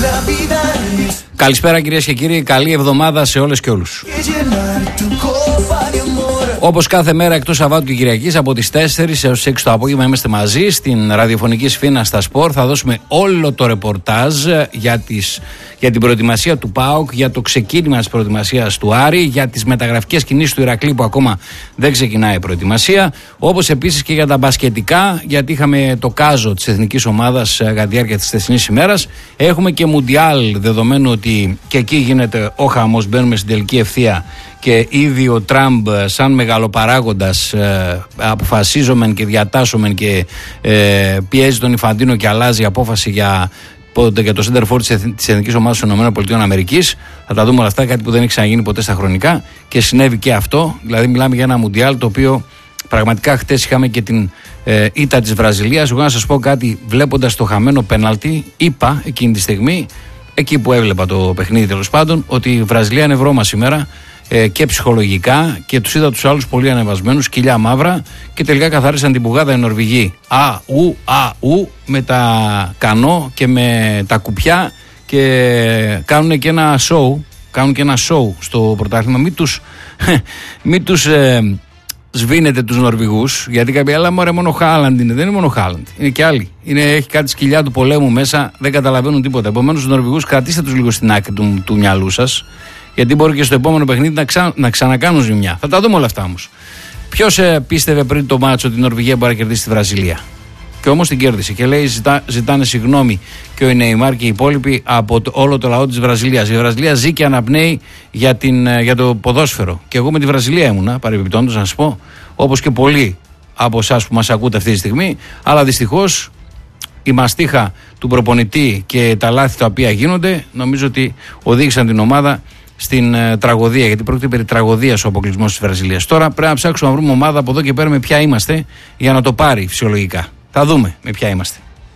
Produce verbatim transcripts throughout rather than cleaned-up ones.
Καλησπέρα κυρίες και κύριοι, καλή εβδομάδα σε όλες και όλους. Όπως κάθε μέρα εκτός Σαββάτου και Κυριακής από τις τέσσερις έως τις έξι το απόγευμα είμαστε μαζί στην ραδιοφωνική σφήνα στα Σπορ. Θα δώσουμε όλο το ρεπορτάζ για, τις, για την προετοιμασία του ΠΑΟΚ, για το ξεκίνημα της προετοιμασίας του Άρη, για τις μεταγραφικές κινήσεις του Ηρακλή που ακόμα δεν ξεκινάει η προετοιμασία, όπως επίσης και για τα μπασκετικά, γιατί είχαμε το κάζο της εθνικής ομάδας κατά τη διάρκεια της χθεσινής ημέρας. Έχουμε και Μουντιάλ, δεδομένου ότι και εκεί γίνεται ο χαμός, μπαίνουμε στην τελική ευθεία. Και ήδη ο Τραμπ σαν μεγαλοπαράγοντας ε, αποφασίζομεν και διατάσσομεν και ε, πιέζει τον Ιφαντίνο και αλλάζει απόφαση για, για το center for της Εθνικής Ομάδας των ΗΠΑ. Θα τα δούμε όλα αυτά, κάτι που δεν έχει ξαναγίνει ποτέ στα χρονικά και συνέβη και αυτό. Δηλαδή μιλάμε για ένα Μουντιάλ το οποίο πραγματικά χτες είχαμε και την ε, ήττα της Βραζιλίας. Εγώ να σας πω κάτι, βλέποντας το χαμένο πέναλτι, είπα εκείνη τη στιγμή, εκεί που έβλεπα το παιχνίδι τέλος πάντων, ότι η Βραζιλία είναι βρώμα σήμερα. Και ψυχολογικά και τους είδα τους άλλους πολύ ανεβασμένους, κοιλιά μαύρα, και τελικά καθάρισαν την πουγάδα οι Νορβηγοί. Α, ου, α, ου, με τα κανό και με τα κουπιά και κάνουν και ένα show, κάνουν και ένα show στο πρωτάθλημα. Μην τους, μην τους ε, σβήνετε τους Νορβηγούς, γιατί κάποιοι άλλα μωρέ μόνο Χάλαντ είναι, δεν είναι μόνο Χάλαντ, είναι και άλλοι. Είναι, έχει κάτι σκυλιά του πολέμου μέσα, δεν καταλαβαίνουν τίποτα. Επομένως τους Νορβηγούς κρατήστε τους λίγο στην άκρη του, του μυαλού σας. Γιατί μπορεί και στο επόμενο παιχνίδι να, ξα... να ξανακάνουν ζημιά. Θα τα δούμε όλα αυτά όμως. Ποιος ε, πίστευε πριν το μάτσο ότι η Νορβηγία μπορεί να κερδίσει τη Βραζιλία? Και όμως την κέρδισε. Και λέει ζητά... ζητάνε συγγνώμη και ο Νεϊμάρ και οι υπόλοιποι από το... όλο το λαό της Βραζιλίας. Η Βραζιλία ζει και αναπνέει για, την... για το ποδόσφαιρο. Και εγώ με τη Βραζιλία ήμουνα, παρεμπιπτόντως να σας πω, όπως και πολλοί από εσάς που μας ακούτε αυτή τη στιγμή. Αλλά δυστυχώς η μαστίχα του προπονητή και τα λάθη τα οποία γίνονται νομίζω ότι οδήγησαν την ομάδα στην ε, τραγωδία, γιατί πρόκειται περί τραγωδίας ο αποκλεισμός της Βραζιλίας. Τώρα πρέπει να ψάξουμε να βρούμε ομάδα από εδώ και πέρα με ποια είμαστε για να το πάρει φυσιολογικά. Θα δούμε με ποια είμαστε.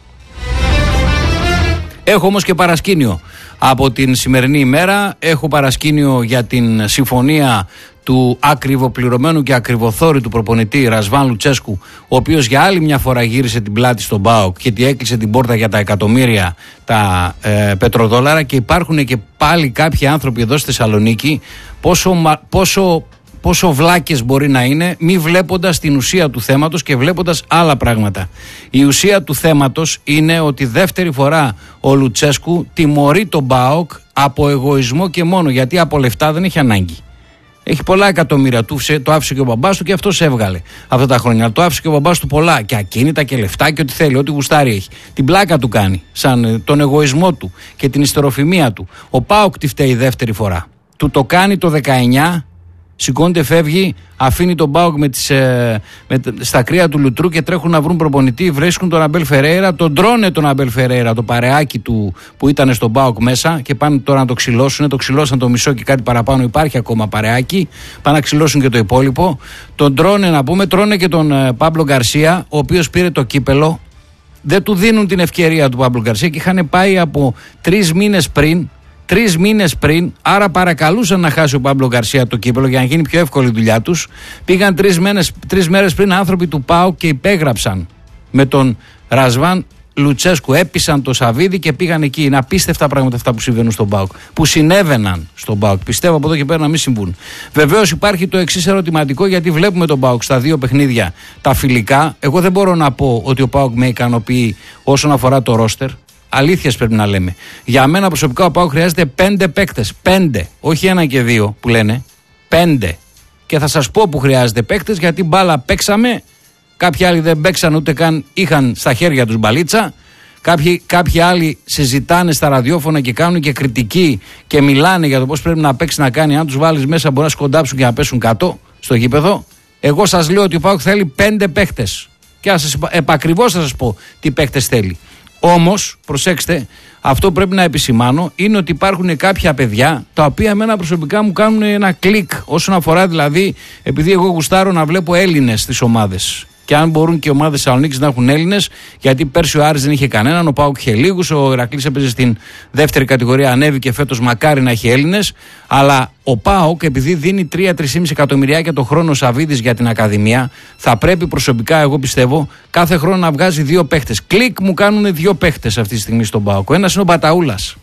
Έχω όμως και παρασκήνιο από την σημερινή ημέρα. Έχω παρασκήνιο για την συμφωνία του ακριβοπληρωμένου και ακριβοθόρητου προπονητή Ρασβάν Λουτσέσκου, ο οποίος για άλλη μια φορά γύρισε την πλάτη στον ΠΑΟΚ και τη έκλεισε την πόρτα για τα εκατομμύρια τα ε, πετροδόλαρα. Και υπάρχουν και πάλι κάποιοι άνθρωποι εδώ στη Θεσσαλονίκη, πόσο, πόσο, πόσο βλάκες μπορεί να είναι, μη βλέποντας την ουσία του θέματος και βλέποντας άλλα πράγματα. Η ουσία του θέματος είναι ότι δεύτερη φορά ο Λουτσέσκου τιμωρεί τον ΠΑΟΚ από εγωισμό και μόνο, γιατί από λεφτά δεν έχει ανάγκη. Έχει πολλά εκατομμύρια του, το άφησε και ο μπαμπάς του και αυτός έβγαλε αυτά τα χρόνια. Το άφησε και ο μπαμπάς του πολλά, και ακίνητα και λεφτά και ό,τι θέλει, ό,τι γουστάρει έχει. Την πλάκα του κάνει, σαν τον εγωισμό του και την ιστεροφημία του. Ο ΠΑΟΚ τη φταίει δεύτερη φορά. Του το κάνει το δεκαεννιά, σηκώνεται, φεύγει, αφήνει τον ΠΑΟΚ με τις, ε, με, στα κρύα του λουτρού και τρέχουν να βρουν προπονητή. Βρίσκουν τον Αμπέλ Φερέιρα, τον τρώνε τον Αμπέλ Φερέιρα, το παρεάκι του που ήταν στον ΠΑΟΚ μέσα, και πάνε τώρα να το ξυλώσουν. Το ξυλώσαν το μισό και κάτι παραπάνω, υπάρχει ακόμα παρεάκι. Πάνε να ξυλώσουν και το υπόλοιπο. Τον τρώνε, να πούμε, τρώνε και τον ε, Πάμπλο Γκαρσία, ο οποίος πήρε το κύπελο. Δεν του δίνουν την ευκαιρία του Πάμπλο Γκαρσία και είχαν πάει από τρεις μήνες πριν. Τρεις μήνες πριν, άρα παρακαλούσαν να χάσει ο Πάμπλο Γκαρσία το κύπελο για να γίνει πιο εύκολη η δουλειά τους. Πήγαν τρεις μέρες, τρεις μέρες πριν άνθρωποι του ΠΑΟΚ και υπέγραψαν με τον Ρασβάν Λουτσέσκου. Έπεισαν το Σαββίδι και πήγαν εκεί. Είναι απίστευτα πράγματα αυτά που συμβαίνουν στον ΠΑΟΚ. Που συνέβαιναν στον ΠΑΟΚ. Πιστεύω από εδώ και πέρα να μην συμβούν. Βεβαίως υπάρχει το εξής ερωτηματικό, γιατί βλέπουμε τον ΠΑΟΚ στα δύο παιχνίδια τα φιλικά. Εγώ δεν μπορώ να πω ότι ο ΠΑΟΚ με ικανοποιεί όσον αφορά το ρόστερ. Αλήθειες πρέπει να λέμε. Για μένα προσωπικά ο ΠΑΟΚ χρειάζεται πέντε παίκτες. Πέντε. Όχι ένα και δύο που λένε. Πέντε. Και θα σας πω που χρειάζεται παίκτες, γιατί μπάλα παίξαμε. Κάποιοι άλλοι δεν παίξαν, ούτε καν είχαν στα χέρια τους μπαλίτσα. Κάποιοι, κάποιοι άλλοι συζητάνε στα ραδιόφωνα και κάνουν και κριτική και μιλάνε για το πώς πρέπει να παίξει, να κάνει. Αν τους βάλεις μέσα μπορεί να σκοντάψουν και να πέσουν κάτω στο γήπεδο. Εγώ σας λέω ότι ο ΠΑΟΚ θέλει πέντε παίκτες. Και ας επακριβώς θα σας πω τι παίκτες θέλει. Όμως, προσέξτε, αυτό που πρέπει να επισημάνω είναι ότι υπάρχουν κάποια παιδιά τα οποία εμένα προσωπικά μου κάνουν ένα κλικ, όσον αφορά δηλαδή, επειδή εγώ γουστάρω να βλέπω Έλληνες στις ομάδες. Και αν μπορούν και οι ομάδες Θεσσαλονίκης να έχουν Έλληνες, γιατί πέρσι ο Άρης δεν είχε κανέναν, ο ΠΑΟΚ είχε λίγους, ο Ηρακλής έπαιζε στην δεύτερη κατηγορία, ανέβηκε φέτος, μακάρι να έχει Έλληνες. Αλλά ο ΠΑΟΚ, επειδή δίνει τρία με τρία κόμμα πέντε εκατομμυριάκια το χρόνο Σαββίδης για την Ακαδημία, θα πρέπει προσωπικά, εγώ πιστεύω, κάθε χρόνο να βγάζει δύο παίχτες. Κλικ μου κάνουν δύο παίχτες αυτή τη στιγμή στον ΠΑΟΚ. Ο ένας είναι ο Μπαταούλας.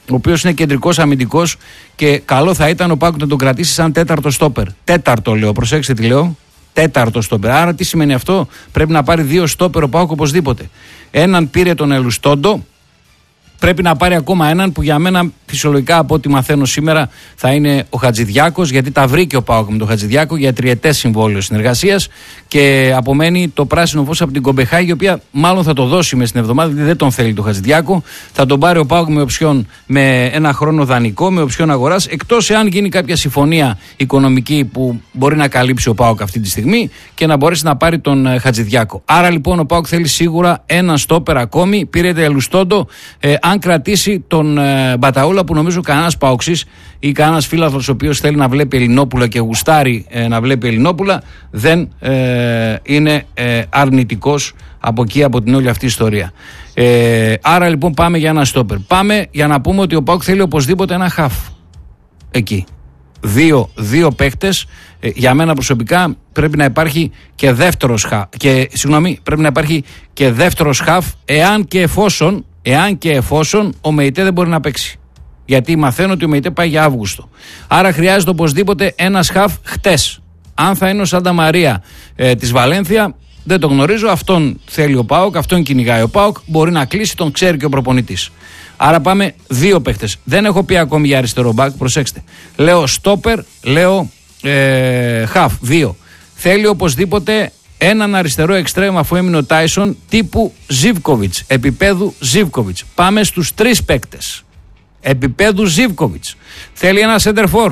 ο οποίος είναι κεντρικός αμυντικός και καλό θα ήταν ο ΠΑΟΚ να τον κρατήσει σαν τέταρτο στόπερ. Τέταρτο λέω, προσέξτε τι λέω. Τέταρτο στόπερ. Άρα τι σημαίνει αυτό? Πρέπει να πάρει δύο στόπερ ο ΠΑΟΚ οπωσδήποτε. Έναν πήρε τον Ελουστόντο. Πρέπει να πάρει ακόμα έναν που για μένα φυσιολογικά από ό,τι μαθαίνω σήμερα θα είναι ο Χατζηδιάκος, γιατί τα βρήκε ο ΠΑΟΚ με τον Χατζηδιάκο για τριετές συμβόλαιο συνεργασίας και απομένει το πράσινο φως από την Κομπεχάγη, η οποία μάλλον θα το δώσει μες στην εβδομάδα, γιατί δεν τον θέλει τον Χατζηδιάκο. Θα τον πάρει ο ΠΑΟΚ με οψιόν με ένα χρόνο δανεικό, με οψιόν αγοράς, εκτός εάν γίνει κάποια συμφωνία οικονομική που μπορεί να καλύψει ο ΠΑΟΚ αυτή τη στιγμή και να μπορέσει να πάρει τον Χατζηδιάκο. Άρα λοιπόν ο ΠΑΟΚ θέλει σίγουρα ένα στόπερ ακόμη. Πήρε Ελουστόντο. Ε, αν κρατήσει τον ε, Μπαταούλα, που νομίζω κανένας Παοξής ή κανένας φίλαθλος ο οποίος θέλει να βλέπει Ελληνόπουλα και γουστάρει ε, να βλέπει Ελληνόπουλα, δεν ε, είναι ε, αρνητικός από εκεί, από την όλη αυτή η ιστορία. Ε, άρα λοιπόν πάμε για ένα στόπερ. Πάμε για να πούμε ότι ο ΠΑΟΚ θέλει οπωσδήποτε ένα χαφ εκεί. Δύο, δύο παίκτες. Ε, για μένα προσωπικά πρέπει να υπάρχει και δεύτερος χαφ. Και, συγγνώμη, πρέπει να υπάρχει και δεύτερος χαφ εάν και εφόσον Εάν και εφόσον ο Μεϊτέ δεν μπορεί να παίξει. Γιατί μαθαίνω ότι ο Μεϊτέ πάει για Αύγουστο. Άρα χρειάζεται οπωσδήποτε ένας χαφ χτες. Αν θα είναι ο Σάντα Μαρία ε, της Βαλένθια, δεν το γνωρίζω. Αυτόν θέλει ο ΠΑΟΚ, αυτόν κυνηγάει ο ΠΑΟΚ. Μπορεί να κλείσει, τον ξέρει και ο προπονητής. Άρα πάμε δύο παίχτες. Δεν έχω πει ακόμη για αριστερό μπακ, προσέξτε. Λέω στόπερ, λέω ε, χαφ, δύο. Θέλει οπωσδήποτε έναν αριστερό εξτρέμ, αφού έμεινε ο Τάισον, τύπου Ζίβκοβιτς, επίπεδου Ζίβκοβιτς. Πάμε στους τρεις παίκτες επίπεδου Ζίβκοβιτς. Θέλει ένα σεντερφόρ.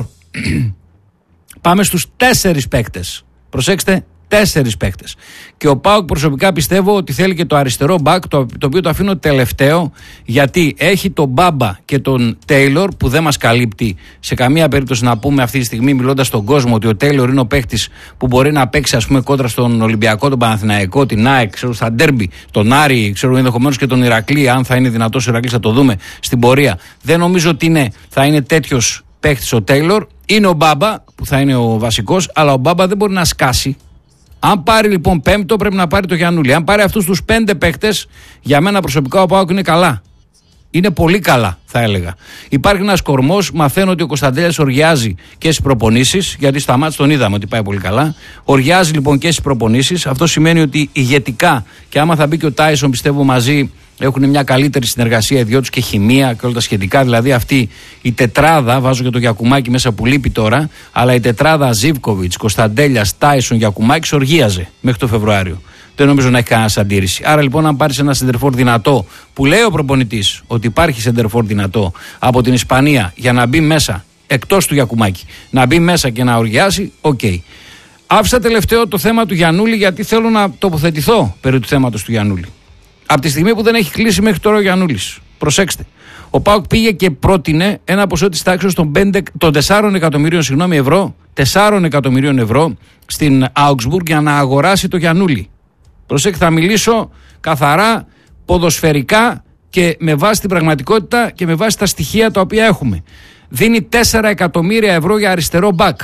Πάμε στους τέσσερις παίκτες. Προσέξτε, τέσσερις παίκτες. Και ο ΠΑΟΚ προσωπικά πιστεύω ότι θέλει και το αριστερό μπακ, το, το οποίο το αφήνω τελευταίο, γιατί έχει τον Μπάμπα και τον Τέιλορ, που δεν μας καλύπτει σε καμία περίπτωση να πούμε αυτή τη στιγμή, μιλώντας στον κόσμο, ότι ο Τέιλορ είναι ο παίκτης που μπορεί να παίξει, ας πούμε, κόντρα στον Ολυμπιακό, τον Παναθηναϊκό, την ΑΕΚ, ξέρω, στα ντέρμπι, τον Άρη, ξέρω, ενδεχομένως και τον Ηρακλή, αν θα είναι δυνατός ο Ηρακλής, θα το δούμε στην πορεία. Δεν νομίζω ότι είναι, θα είναι τέτοιος παίκτης ο Τέιλορ. Είναι ο Μπάμπα που θα είναι ο βασικός, αλλά ο Μπάμπα δεν μπορεί να σκάσει. Αν πάρει λοιπόν πέμπτο, πρέπει να πάρει το Γιαννούλη. Αν πάρει αυτούς τους πέντε παίκτες, για μένα προσωπικά ο ΠΑΟΚ είναι καλά. Είναι πολύ καλά, θα έλεγα. Υπάρχει ένας κορμός. Μαθαίνω ότι ο Κωνσταντέλιας οργιάζει και στις προπονήσεις, γιατί στα μάτς τον είδαμε ότι πάει πολύ καλά. Οργιάζει λοιπόν και στις προπονήσεις. Αυτό σημαίνει ότι ηγετικά, και άμα θα μπει και ο Τάισον, πιστεύω μαζί έχουν μια καλύτερη συνεργασία οι δυο τους και χημεία και όλα τα σχετικά. Δηλαδή αυτή η τετράδα, βάζω και το Γιακουμάκη μέσα που λείπει τώρα, αλλά η τετράδα Ζίβκοβιτς, Κωνσταντέλιας, Τάισον, Γιακουμάκης οργίαζε μέχρι το Φεβρουάριο. Δεν νομίζω να έχει κανένα αντίρρηση. Άρα λοιπόν, αν πάρει ένα σεντερφόρ δυνατό, που λέει ο προπονητής ότι υπάρχει σεντερφόρ δυνατό από την Ισπανία για να μπει μέσα, εκτός του Γιακουμάκη, να μπει μέσα και να οργιάσει, οκ. Okay. Άφησα τελευταίο το θέμα του Γιαννούλη, γιατί θέλω να τοποθετηθώ περί του θέματος του Γιαννούλη. Από τη στιγμή που δεν έχει κλείσει μέχρι τώρα ο Γιαννούλης. Προσέξτε. Ο ΠΑΟΚ πήγε και πρότεινε ένα ποσό της τάξης των, των τεσσάρων εκατομμυρίων συγγνώμη, ευρώ, τεσσάρων εκατομμυρίων ευρώ στην Augsburg για να αγοράσει το Γιαννούλη. Προσέξτε, θα μιλήσω καθαρά ποδοσφαιρικά και με βάση την πραγματικότητα και με βάση τα στοιχεία τα οποία έχουμε. Δίνει τέσσερα εκατομμύρια ευρώ για αριστερό μπακ.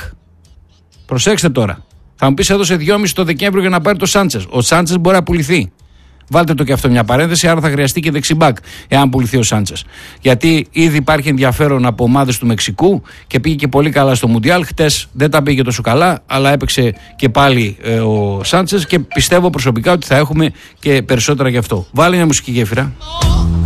Προσέξτε τώρα. Θα μου πεις, έδωσε δυόμισι το Δεκέμβριο για να πάρει το Σάντσες. Ο Σάντσες μπορεί να πουληθεί. Βάλτε το και αυτό μια παρένθεση, άρα θα χρειαστεί και δεξιμπάκ εάν πουληθεί ο Σάντσες. Γιατί ήδη υπάρχει ενδιαφέρον από ομάδες του Μεξικού και πήγε και πολύ καλά στο Μουντιάλ. Χτες δεν τα πήγε τόσο καλά, αλλά έπαιξε και πάλι ε, ο Σάντσες και πιστεύω προσωπικά ότι θα έχουμε και περισσότερα γι' αυτό. Βάλε μια μουσική γέφυρα.